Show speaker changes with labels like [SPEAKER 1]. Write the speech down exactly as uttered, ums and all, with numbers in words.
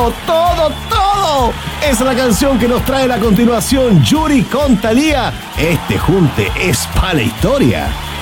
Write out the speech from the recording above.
[SPEAKER 1] todo, todo, todo. Es la canción que nos trae a continuación Yuri con Thalía. Este junte es para la historia.